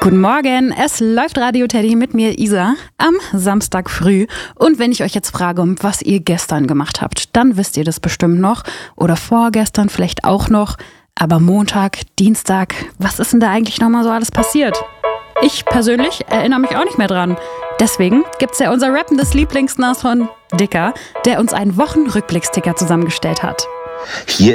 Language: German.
Guten Morgen, es läuft Radio Teddy mit mir, Isa, am Samstag früh. Und wenn ich euch jetzt frage, was ihr gestern gemacht habt, dann wisst ihr das bestimmt noch. Oder vorgestern vielleicht auch noch. Aber Montag, Dienstag, was ist denn da eigentlich nochmal so alles passiert? Ich persönlich erinnere mich auch nicht mehr dran. Deswegen gibt's ja unser rappendes Lieblingsnashorn Dicker, der uns einen Wochenrückblicksticker zusammengestellt hat. Hier